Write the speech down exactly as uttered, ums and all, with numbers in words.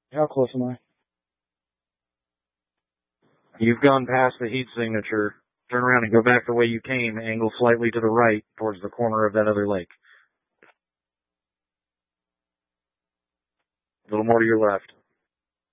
How close am I? You've gone past the heat signature. Turn around and go back the way you came, angle slightly to the right towards the corner of that other lake. A little more to your left.